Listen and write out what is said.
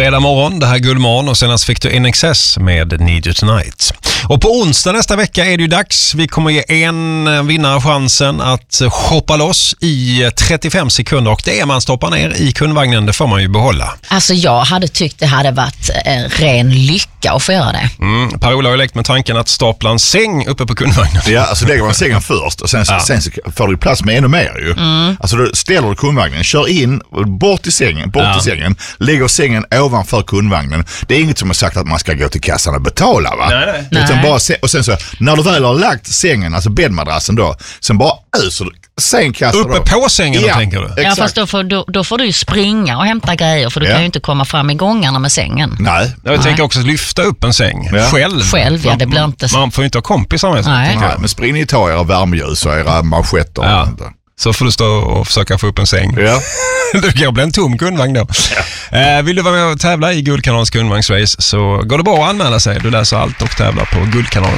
Fredag morgon, det här är Guldmorgon och senast fick du NXS med Need You Tonight. Och på onsdag nästa vecka är det ju dags. Vi kommer ge en vinnare chansen att shoppa loss i 35 sekunder och det man stoppar ner i kundvagnen, det får man ju behålla. Alltså jag hade tyckt det hade varit en ren lycka att få göra det. Per-Ola har ju lekt med tanken att stapla en säng uppe på kundvagnen. Ja, alltså lägger man sängen först och sen så får du plats med ännu mer ju. Alltså då ställer du kundvagnen, kör in, bort till sängen, lägger sängen ovanför kundvagnen. Det är inget som har sagt att man ska gå till kassan och betala, va? Nej. Utan bara och sen så, när du väl har lagt sängen, alltså bäddmadrassen då, sen bara öser du sängkastar uppe på sängen då, tänker du? Ja, Exakt. fast då får du ju springa och hämta grejer, för du kan ju inte komma fram i gångarna med sängen. Nej. Jag tänker också lyfta upp en säng själv. Ja, det blir inte så. Man får ju inte ha kompisar med sig. Nej, Men spring ni ta era värmeljus och era manschetter. Ja. Så får du stå och försöka få upp en säng. Ja. Du kan bli en tom kundvagn då. Vill du vara med och tävla i Guldkanalens kundvagnsrace så går det bra att anmäla sig. Du läser allt och tävlar på Guldkanalen.